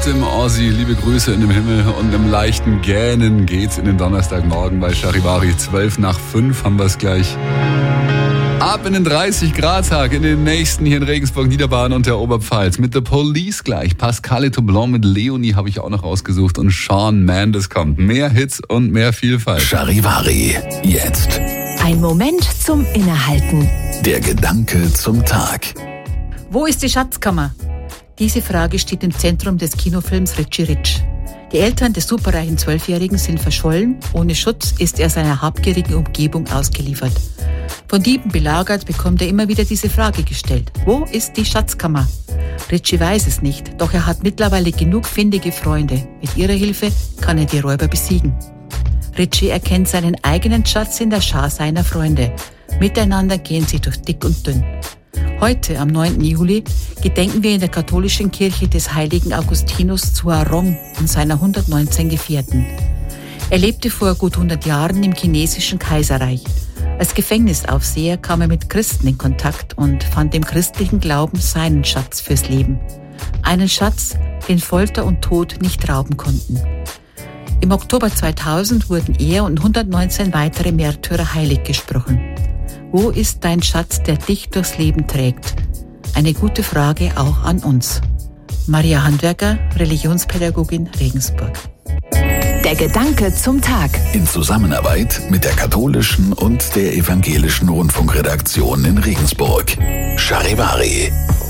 mit dem Ossi. Liebe Grüße in dem Himmel und im leichten Gähnen geht's in den Donnerstagmorgen bei Charivari. 5:12 haben wir es gleich. Ab in den 30-Grad-Tag in den nächsten hier in Regensburg, Niederbayern und der Oberpfalz. Mit The Police gleich. Pascal Etoublon mit Leonie habe ich auch noch rausgesucht. Und Shawn Mendes kommt. Mehr Hits und mehr Vielfalt. Charivari, jetzt. Ein Moment zum Innehalten. Der Gedanke zum Tag. Wo ist die Schatzkammer? Diese Frage steht im Zentrum des Kinofilms Richie Rich. Die Eltern des superreichen 12-Jährigen sind verschollen. Ohne Schutz ist er seiner habgierigen Umgebung ausgeliefert. Von Dieben belagert bekommt er immer wieder diese Frage gestellt. Wo ist die Schatzkammer? Richie weiß es nicht, doch er hat mittlerweile genug findige Freunde. Mit ihrer Hilfe kann er die Räuber besiegen. Richie erkennt seinen eigenen Schatz in der Schar seiner Freunde. Miteinander gehen sie durch dick und dünn. Heute, am 9. Juli, gedenken wir in der katholischen Kirche des heiligen Augustinus Zuarong und seiner 119 Gefährten. Er lebte vor gut 100 Jahren im chinesischen Kaiserreich. Als Gefängnisaufseher kam er mit Christen in Kontakt und fand im christlichen Glauben seinen Schatz fürs Leben. Einen Schatz, den Folter und Tod nicht rauben konnten. Im Oktober 2000 wurden er und 119 weitere Märtyrer heilig gesprochen. Wo ist dein Schatz, der dich durchs Leben trägt? Eine gute Frage auch an uns. Maria Handwerker, Religionspädagogin, Regensburg. Der Gedanke zum Tag. In Zusammenarbeit mit der katholischen und der evangelischen Rundfunkredaktion in Regensburg. Charivari.